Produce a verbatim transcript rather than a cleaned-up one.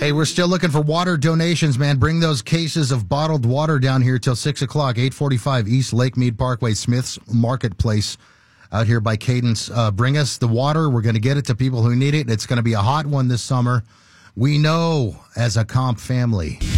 Hey, we're still looking for water donations, man. Bring those cases of bottled water down here till six o'clock, eight forty-five East Lake Mead Parkway, Smith's Marketplace out here by Cadence. Uh, bring us the water. We're going to get it to people who need it. It's going to be a hot one this summer. We know as a comp family.